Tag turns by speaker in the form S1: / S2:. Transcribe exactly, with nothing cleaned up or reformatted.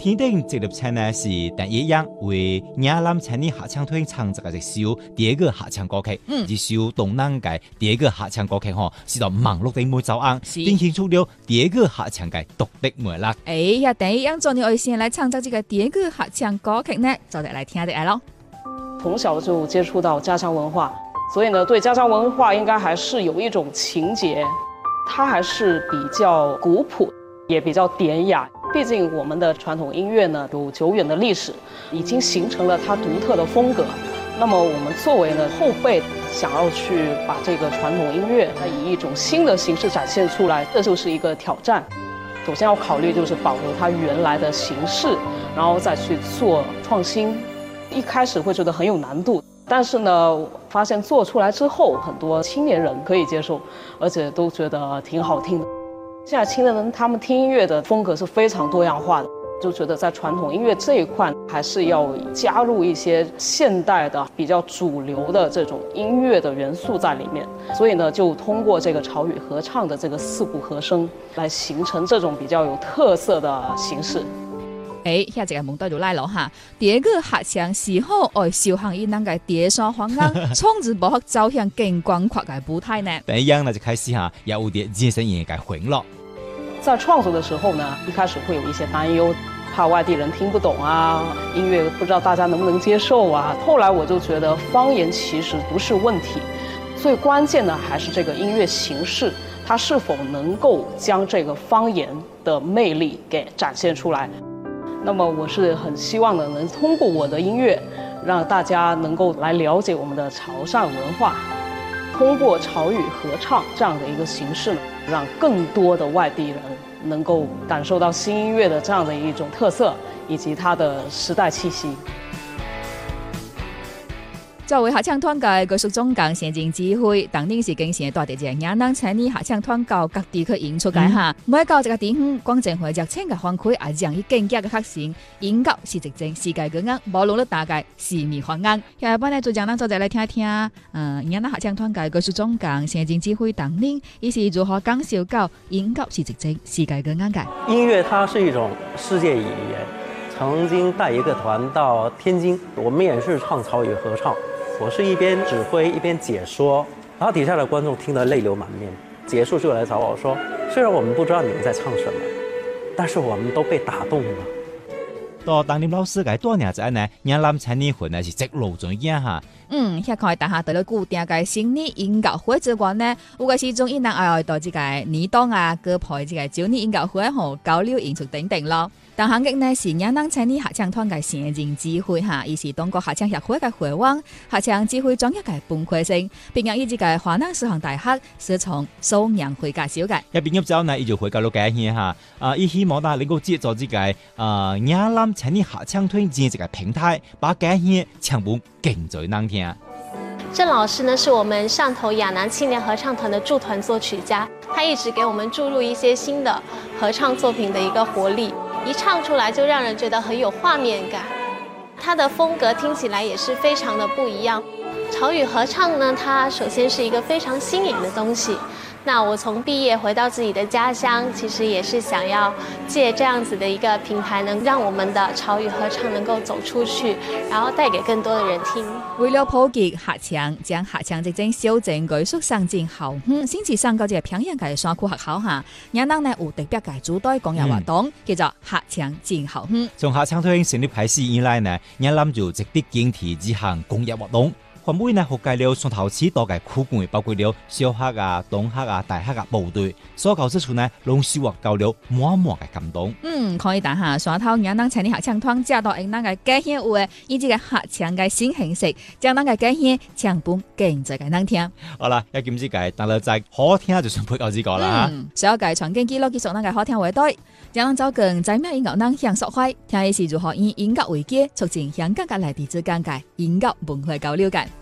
S1: 天顶直立唱呢是邓一样为雅南青年合唱团唱这个一首第一個合唱歌曲，嗯，一首東南嘅第一個合唱歌曲吼，是到網絡頂每走紅，呈現出了第一個合唱嘅獨特魅力。
S2: 誒，呀，鄧一樣做你愛先來唱這個第一個合唱歌曲呢，就嚟來聽下咯。
S3: 從小就接觸到家鄉文化，所以呢，對家鄉文化應該還是有一種情結，它還是比較古樸，也比較典雅。畢竟我們的傳統音樂呢有久遠的歷史，已經形成了它獨特的風格。那麼我們作為呢後輩，想要去把這個傳統音樂以一種新的形式展現出來，這就是一個挑戰。首先要考慮就是保留它原來的形式，然後再去做創新。一開始會覺得很有難度，但是呢，發現做出來之後，很多青年人可以接受，而且都覺得挺好聽的。現在青年人他們聽音樂的風格是非常多樣化的，就覺得在傳統音樂這一塊還是要加入一些現代的比較主流的這種音樂的元素在裡面。所以呢，就通過這個潮語合唱的這個四部和聲，來形成這種比較有特色的形式。
S2: 誒，下一個問題就來了哈，第一個合唱是否愛小行以能嘅第三方案，創造不可走向更廣闊嘅舞台呢？
S1: 第一樣呢就開始哈，有啲健身員嘅混咯。
S3: 在創作的時候呢，一開始會有一些擔憂，怕外地人聽不懂啊，音樂不知道大家能不能接受啊。後來我就覺得方言其實不是問題，最關鍵的還是這個音樂形式，它是否能夠將這個方言的魅力給展現出來。那麼我是很希望呢，能通過我的音樂，讓大家能夠來了解我們的潮汕文化。通過潮語合唱這樣的一個形式呢，讓更多的外地人能夠感受到新音樂的這樣的一種特色，以及它的時代氣息。
S2: 作為合唱團嘅藝術總監行政指揮，當年是經常帶啲嘅雅南青年合唱團到各地去演出嘅哈。每到這個地方，廣政會熱情嘅反饋，也讓伊更加嘅確信，音樂是一種世界嘅眼，無論你大概是咪發眼。下一班呢，就讓咱再嚟聽一聽，嗯，雅南合唱團嘅藝術總監行政指揮當年，伊是如何講述到音樂是一種世界嘅眼嘅。
S4: 音樂它是一種世界語言，曾經帶一個團到天津，我們也是唱潮語合唱。我是一邊指揮一邊解說，然後底下的觀眾聽得淚流滿面。結束就來找我說，雖然我們不知道你們在唱什麼，但是我們都被打動了。
S1: 到當年老師嘅多年仔呢，雅南青年會呢是直路轉樣哈。
S2: 嗯，遐看大下到了固定嘅新年音樂會之外呢，有個時鐘伊能愛到這個年檔啊，各派這個周年音樂會和交流演出等等咯。但行嘅呢是雅南青年合唱團嘅行政指揮哈，伊是中國合唱協會嘅會長，合唱指揮專業嘅本科生，畢業於這個華南師範大學，是從數年會介紹嘅。
S1: 一畢業之後呢，伊就會教到家鄉哈，啊，伊希望大能夠接咗這個啊雅南青年合唱團建這個平台，把家鄉唱本更最難聽。
S5: 鄭老師呢，是我們汕頭亞南青年合唱團的駐團作曲家，他一直給我們注入一些新的合唱作品的一個活力，一唱出來就讓人覺得很有畫面感。他的風格聽起來也是非常的不一樣。潮語合唱呢，它首先是一個非常新穎的東西。那我從畢業回到自己的家鄉，其實也是想要借這樣子的一個平台，能讓我們的潮語合唱能夠走出去，然後帶給更多的人聽。
S2: 為了普及合唱，將合唱這種小眾藝術上進後，嗯，先至上到這個平陽嘅山區學校下，雅南呢有特別嘅主題公益活動，嗯、叫做合唱進校。嗯，
S1: 從合唱團成立開始以來呢，雅南就積極堅持這項公益活動。團委呢學界了從頭始多嘅苦幹，包括了小學啊、中學啊、大學啊部隊，所教之處呢，攏收穫到了滿滿嘅感動。
S2: 嗯，可以打下山頭雅南青年合唱團接到因咱嘅家鄉話，以及個合唱嘅新形式，將咱嘅家鄉唱本更再嘅難聽。
S1: 好啦，一今之計，但係在好聽就算配夠呢個啦。
S2: 嗯，小計傳經記錄結束咱嘅好聽話對，讓咱走更在咩音樂咱享受開，聽的是如何以音樂為基，促進香港嘅內地之間嘅音樂文化交流嘅。